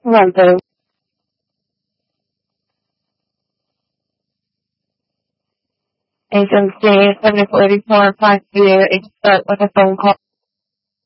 Pronto. Agency 748452, start with a phone call.